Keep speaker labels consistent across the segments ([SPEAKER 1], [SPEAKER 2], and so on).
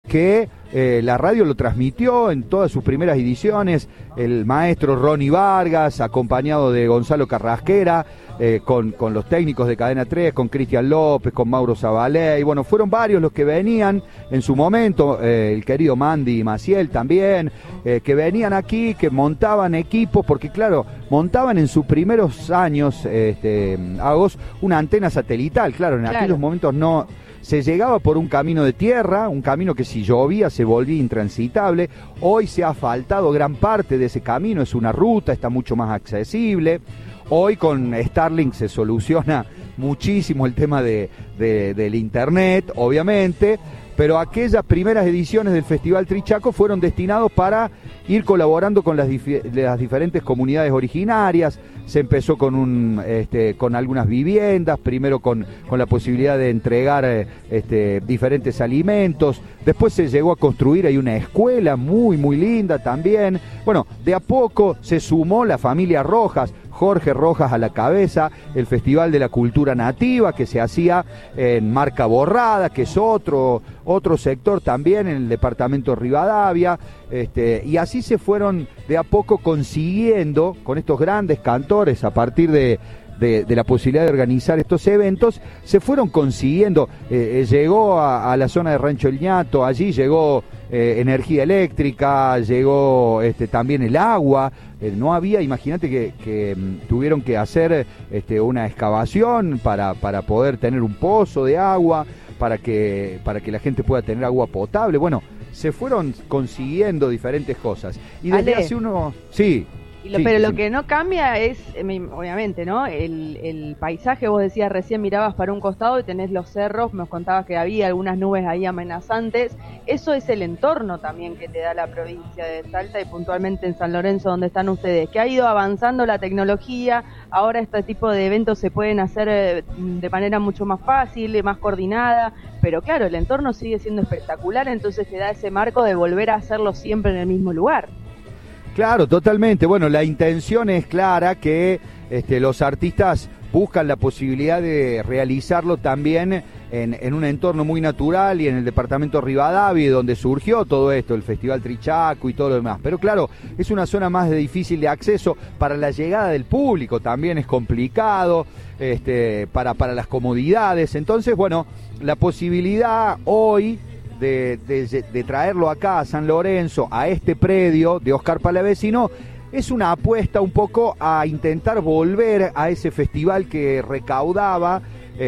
[SPEAKER 1] que la radio lo transmitió en todas sus primeras ediciones, el maestro Ronnie Vargas, acompañado de Gonzalo Carrasquera, con los técnicos de Cadena 3, con Cristian López, con Mauro Zabalé, y bueno, fueron varios los que venían en su momento, el querido Mandy Maciel también, que venían aquí, que montaban equipos, porque claro, montaban en sus primeros años, una antena satelital, claro, en aquellos momentos no... Se llegaba por un camino de tierra, un camino que si llovía se volvía intransitable. Hoy se ha asfaltado gran parte de ese camino, es una ruta, está mucho más accesible. Hoy con Starlink se soluciona muchísimo el tema del internet, obviamente, pero aquellas primeras ediciones del Festival Trichaco fueron destinados para ir colaborando con las diferentes comunidades originarias. Se empezó con algunas viviendas, primero con la posibilidad de entregar diferentes alimentos, después se llegó a construir ahí una escuela muy muy linda también. Bueno, de a poco se sumó la familia Rojas, Jorge Rojas a la cabeza, el Festival de la Cultura Nativa que se hacía en Marca Borrada, que es otro sector también en el departamento Rivadavia, y así se fueron de a poco consiguiendo con estos grandes cantores a partir de la posibilidad de organizar estos eventos, se fueron consiguiendo, llegó a la zona de Rancho El Ñato, allí llegó energía eléctrica, llegó también el agua, no había, imagínate que tuvieron que hacer una excavación para poder tener un pozo de agua, para que la gente pueda tener agua potable. Bueno, se fueron consiguiendo diferentes cosas. Y desde hace uno... Sí.
[SPEAKER 2] Pero lo que no cambia es, obviamente, ¿no? El paisaje. Vos decías recién, mirabas para un costado y tenés los cerros, nos contabas que había algunas nubes ahí amenazantes. Eso es el entorno también que te da la provincia de Salta y puntualmente en San Lorenzo, donde están ustedes, que ha ido avanzando la tecnología. Ahora este tipo de eventos se pueden hacer de manera mucho más fácil, más coordinada, pero claro, el entorno sigue siendo espectacular, entonces te da ese marco de volver a hacerlo siempre en el mismo lugar.
[SPEAKER 1] Claro, totalmente. Bueno, la intención es clara, que los artistas buscan la posibilidad de realizarlo también en un entorno muy natural y en el departamento Rivadavia, donde surgió todo esto, el Festival Trichaco y todo lo demás. Pero claro, es una zona más de difícil de acceso, para la llegada del público también es complicado, para las comodidades. Entonces, bueno, la posibilidad hoy de traerlo acá a San Lorenzo, a este predio de Oscar Palavecino, es una apuesta un poco a intentar volver a ese festival que recaudaba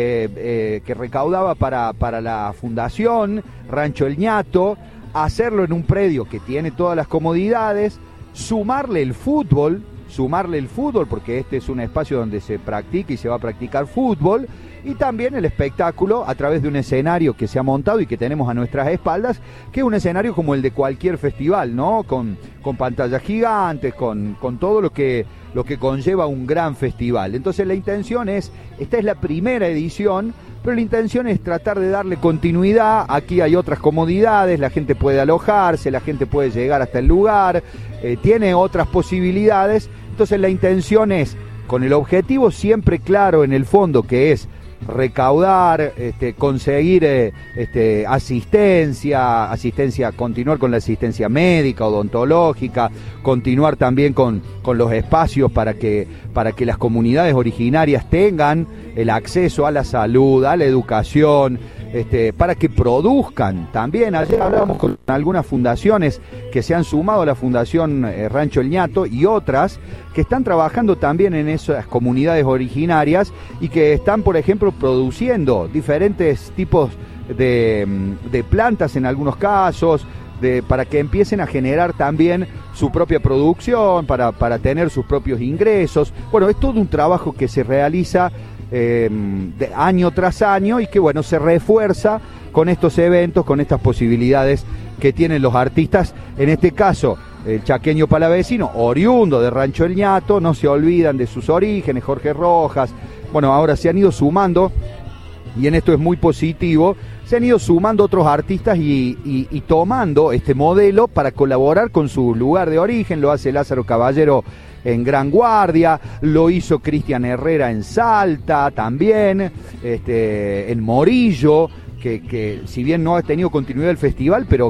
[SPEAKER 1] para la Fundación Rancho El Ñato, hacerlo en un predio que tiene todas las comodidades, sumarle el fútbol, porque este es un espacio donde se practica y se va a practicar fútbol, y también el espectáculo a través de un escenario que se ha montado y que tenemos a nuestras espaldas, que es un escenario como el de cualquier festival, ¿no? Con pantallas gigantes, con todo lo que conlleva un gran festival. Entonces la intención esta es la primera edición, pero la intención es tratar de darle continuidad. Aquí hay otras comodidades, la gente puede alojarse, la gente puede llegar hasta el lugar, tiene otras posibilidades. Entonces la intención es, con el objetivo siempre claro en el fondo, que es recaudar, conseguir asistencia, continuar con la asistencia médica, odontológica, continuar también con los espacios para que las comunidades originarias tengan el acceso a la salud, a la educación, para que produzcan también. Ayer hablábamos con algunas fundaciones que se han sumado a la Fundación Rancho El Ñato y otras que están trabajando también en esas comunidades originarias y que están, por ejemplo, produciendo diferentes tipos de plantas en algunos casos, para que empiecen a generar también su propia producción, para tener sus propios ingresos. Bueno, es todo un trabajo que se realiza año tras año y que, bueno, se refuerza con estos eventos, con estas posibilidades que tienen los artistas. En este caso, el chaqueño palavecino, oriundo de Rancho El Ñato, no se olvidan de sus orígenes, Jorge Rojas. Bueno, ahora se han ido sumando, y en esto es muy positivo, se han ido sumando otros artistas y tomando este modelo para colaborar con su lugar de origen. Lo hace Lázaro Caballero en Gran Guardia, lo hizo Cristian Herrera en Salta también, en Morillo, que si bien no ha tenido continuidad el festival, pero